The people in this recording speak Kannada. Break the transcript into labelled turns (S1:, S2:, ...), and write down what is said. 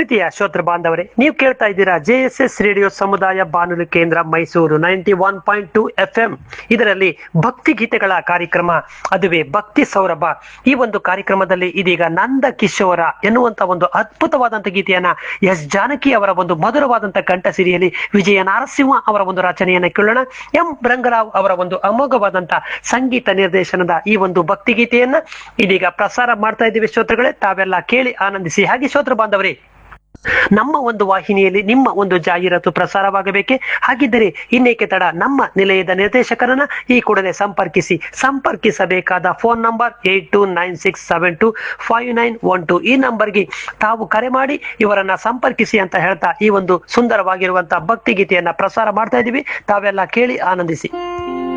S1: ಪ್ರೀತಿಯ ಶ್ರೋತೃ ಬಾಂಧವರೇ, ನೀವು ಕೇಳ್ತಾ ಇದ್ದೀರಾ JSS ರೇಡಿಯೋ ಸಮುದಾಯ ಬಾನುಲಿ ಕೇಂದ್ರ ಮೈಸೂರು 91.2 FM. ಇದರಲ್ಲಿ ಭಕ್ತಿ ಗೀತೆಗಳ ಕಾರ್ಯಕ್ರಮ, ಅದುವೇ ಭಕ್ತಿ ಸೌರಭ. ಈ ಒಂದು ಕಾರ್ಯಕ್ರಮದಲ್ಲಿ ಇದೀಗ ನಂದ ಕಿಶೋರ ಎನ್ನುವಂತ ಒಂದು ಅದ್ಭುತವಾದಂತ ಗೀತೆಯನ್ನ ಎಸ್ ಜಾನಕಿ ಅವರ ಒಂದು ಮಧುರವಾದಂತ ಕಂಠಸಿರಿಯಲ್ಲಿ ವಿಜಯ ನರಸಿಂಹ ಅವರ ಒಂದು ರಚನೆಯನ್ನ ಕೇಳೋಣ. ಎಂ ರಂಗರಾವ್ ಅವರ ಒಂದು ಅಮೋಘವಾದಂತ ಸಂಗೀತ ನಿರ್ದೇಶನದ ಈ ಒಂದು ಭಕ್ತಿ ಗೀತೆಯನ್ನ ಇದೀಗ ಪ್ರಸಾರ ಮಾಡ್ತಾ ಇದ್ದೀವಿ. ಶ್ರೋತೃಗಳೇ, ತಾವೆಲ್ಲ ಕೇಳಿ ಆನಂದಿಸಿ. ಹಾಗೆ ಶ್ರೋತೃ ಬಾಂಧವರೇ, ನಮ್ಮ ಒಂದು ವಾಹಿನಿಯಲ್ಲಿ ನಿಮ್ಮ ಒಂದು ಜಾಹೀರಾತು ಪ್ರಸಾರವಾಗಬೇಕೆ? ಹಾಗಿದ್ದರೆ ಇನ್ನೇಕೆ ತಡ, ನಮ್ಮ ನಿಲಯದ ನಿರ್ದೇಶಕರನ್ನ ಈ ಕೂಡಲೇ ಸಂಪರ್ಕಿಸಬೇಕಾದ ಫೋನ್ ನಂಬರ್ 8296725912. ಈ ನಂಬರ್ಗೆ ತಾವು ಕರೆ ಮಾಡಿ ಇವರನ್ನ ಸಂಪರ್ಕಿಸಿ ಅಂತ ಹೇಳ್ತಾ ಈ ಒಂದು ಸುಂದರವಾಗಿರುವಂತಹ ಭಕ್ತಿ ಗೀತೆಯನ್ನ ಪ್ರಸಾರ ಮಾಡ್ತಾ ಇದ್ದೀವಿ. ತಾವೆಲ್ಲ ಕೇಳಿ ಆನಂದಿಸಿ.